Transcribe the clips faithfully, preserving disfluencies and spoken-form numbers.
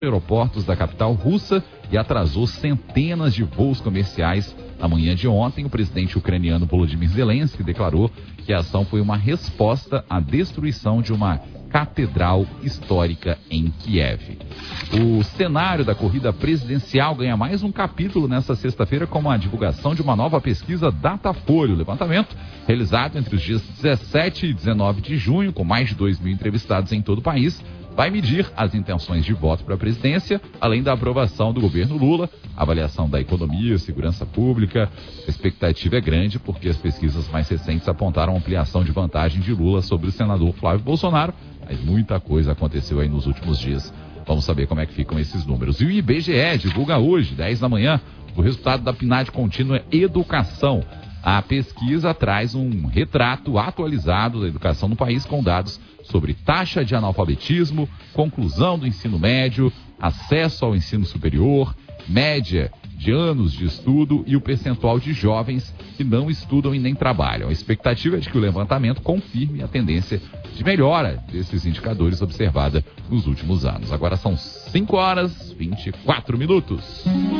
aeroportos da capital russa e atrasou centenas de voos comerciais. Na manhã de ontem, o presidente ucraniano Volodymyr Zelensky declarou que a ação foi uma resposta à destruição de uma catedral histórica em Kiev. O cenário da corrida presidencial ganha mais um capítulo nesta sexta-feira com a divulgação de uma nova pesquisa Datafolha. O levantamento, realizado entre os dias dezessete e dezenove de junho, com mais de dois mil entrevistados em todo o país, vai medir as intenções de voto para a presidência, além da aprovação do governo Lula, avaliação da economia, segurança pública. A expectativa é grande porque as pesquisas mais recentes apontaram ampliação de vantagem de Lula sobre o senador Flávio Bolsonaro, mas muita coisa aconteceu aí nos últimos dias. Vamos saber como é que ficam esses números. E o I B G E divulga hoje, dez da manhã, o resultado da P N A D contínua Educação. A pesquisa traz um retrato atualizado da educação no país com dados sobre taxa de analfabetismo, conclusão do ensino médio, acesso ao ensino superior, média de anos de estudo e o percentual de jovens que não estudam e nem trabalham. A expectativa é de que o levantamento confirme a tendência de melhora desses indicadores observada nos últimos anos. Agora são cinco horas e vinte e quatro minutos.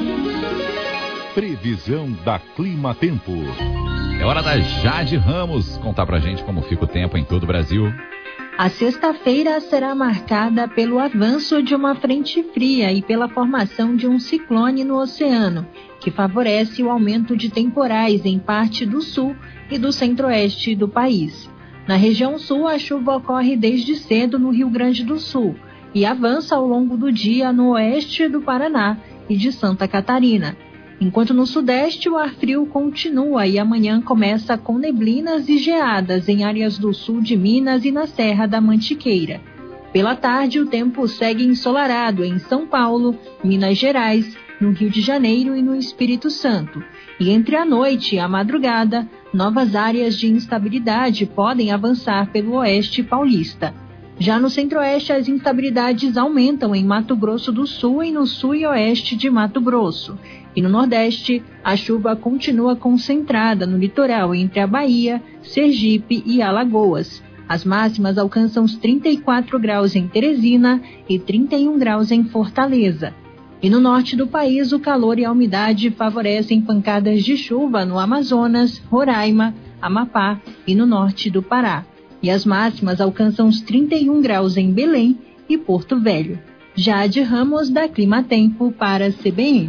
Previsão da Clima Tempo. É hora da Jade Ramos contar pra gente como fica o tempo em todo o Brasil. A sexta-feira será marcada pelo avanço de uma frente fria e pela formação de um ciclone no oceano, que favorece o aumento de temporais em parte do sul e do centro-oeste do país. Na região sul, a chuva ocorre desde cedo no Rio Grande do Sul e avança ao longo do dia no oeste do Paraná e de Santa Catarina. Enquanto no sudeste o ar frio continua e amanhã começa com neblinas e geadas em áreas do sul de Minas e na Serra da Mantiqueira. Pela tarde o tempo segue ensolarado em São Paulo, Minas Gerais, no Rio de Janeiro e no Espírito Santo. E entre a noite e a madrugada, novas áreas de instabilidade podem avançar pelo oeste paulista. Já no centro-oeste, as instabilidades aumentam em Mato Grosso do Sul e no sul e oeste de Mato Grosso. E no nordeste, a chuva continua concentrada no litoral entre a Bahia, Sergipe e Alagoas. As máximas alcançam os trinta e quatro graus em Teresina e trinta e um graus em Fortaleza. E no norte do país, o calor e a umidade favorecem pancadas de chuva no Amazonas, Roraima, Amapá e no norte do Pará. E as máximas alcançam os trinta e um graus em Belém e Porto Velho. Jade Ramos, da Clima Tempo, para a C B N.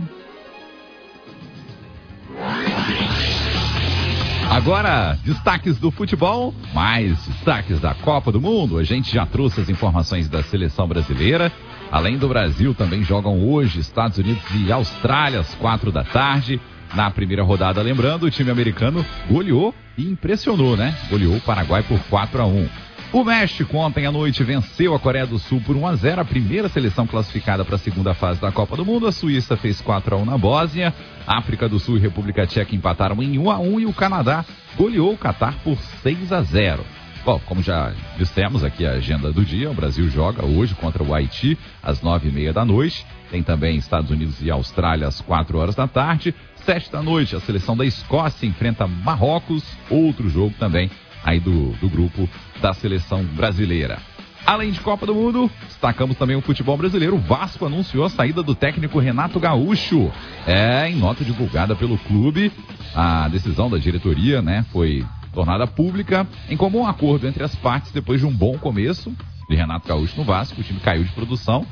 Agora, destaques do futebol, mais destaques da Copa do Mundo. A gente já trouxe as informações da seleção brasileira. Além do Brasil, também jogam hoje Estados Unidos e Austrália, às quatro da tarde. Na primeira rodada, lembrando, o time americano goleou e impressionou, né? Goleou o Paraguai por quatro a um. O México ontem à noite venceu a Coreia do Sul por um a zero, a primeira seleção classificada para a segunda fase da Copa do Mundo. A Suíça fez quatro a um na Bósnia, a África do Sul e República Tcheca empataram em um a um e o Canadá goleou o Catar por seis a zero. Bom, como já dissemos aqui a agenda do dia, o Brasil joga hoje contra o Haiti às nove e meia da noite. Tem também Estados Unidos e Austrália às quatro horas da tarde. Sete da noite, a seleção da Escócia enfrenta Marrocos, outro jogo também aí do, do grupo da seleção brasileira. Além de Copa do Mundo, destacamos também o futebol brasileiro. O Vasco anunciou a saída do técnico Renato Gaúcho. É, em nota divulgada pelo clube, a decisão da diretoria, né, foi tornada pública em comum acordo entre as partes depois de um bom começo de Renato Gaúcho no Vasco. O time caiu de produção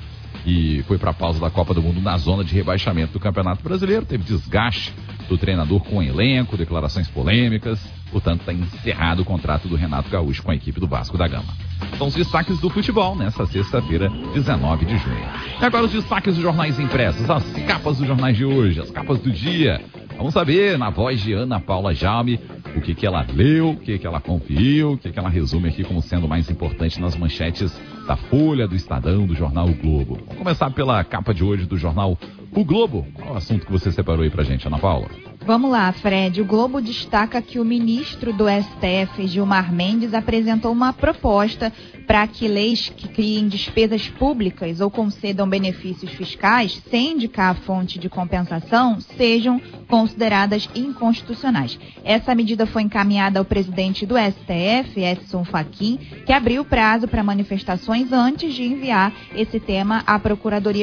e foi para a pausa da Copa do Mundo na zona de rebaixamento do Campeonato Brasileiro. Teve desgaste do treinador com o elenco, declarações polêmicas. Portanto, está encerrado o contrato do Renato Gaúcho com a equipe do Vasco da Gama. São os destaques do futebol nesta sexta-feira, dezenove de junho. E agora os destaques dos jornais impressos, as capas dos jornais de hoje, as capas do dia. Vamos saber, na voz de Ana Paula Jaume, o que, que ela leu, o que, que ela conferiu, o que, que ela resume aqui como sendo mais importante nas manchetes da Folha, do Estadão, do jornal O Globo. Vamos começar pela capa de hoje do jornal O Globo. Qual é o assunto que você separou aí pra gente, Ana Paula? Vamos lá, Fred. O Globo destaca que o ministro do S T F, Gilmar Mendes, apresentou uma proposta para que leis que criem despesas públicas ou concedam benefícios fiscais sem indicar a fonte de compensação sejam consideradas inconstitucionais. Essa medida foi encaminhada ao presidente do S T F, Edson Fachin, que abriu prazo para manifestações antes de enviar esse tema à Procuradoria